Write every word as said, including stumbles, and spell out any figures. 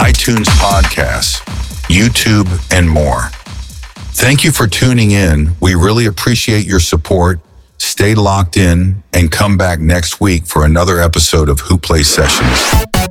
iTunes podcasts, YouTube, and more. Thank you for tuning in. We really appreciate your support. Stay locked in and come back next week for another episode of Who Plays Sessions.